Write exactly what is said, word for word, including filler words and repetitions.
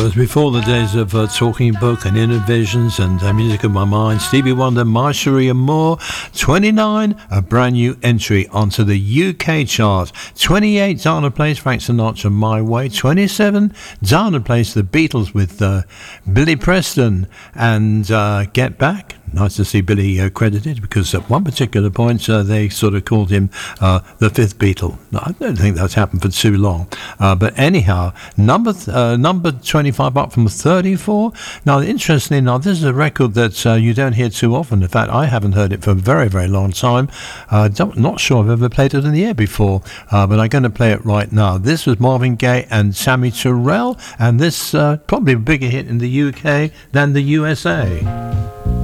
was before the days of uh, Talking Book and Inner Visions and uh, Music of My Mind. Stevie Wonder, Marjorie and Moore. twenty-nine, a brand new entry onto the U K chart. twenty-eight, Dana plays Frank Sinatra, My Way. twenty-seven, Dana plays The Beatles with uh, Billy Preston and uh, Get Back. Nice to see Billy uh, credited, because at one particular point uh, they sort of called him uh, the fifth Beatle. No, I don't think that's happened for too long. Uh, but anyhow, number th- uh, number twenty-five up from thirty-four. Now, interestingly enough, this is a record that uh, you don't hear too often. In fact, I haven't heard it for a very, very long time. Uh, don't, not sure I've ever played it in the air before, uh, but I'm going to play it right now. This was Marvin Gaye and Sammy Terrell, and this uh, probably a bigger hit in the U K than the U S A.